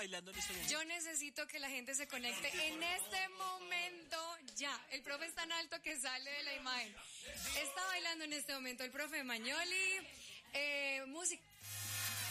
bailando en este momento? Yo necesito que la gente se conecte en este momento ya. El profe es tan alto que sale de la imagen. Está bailando en este momento el profe Magnoli. Música.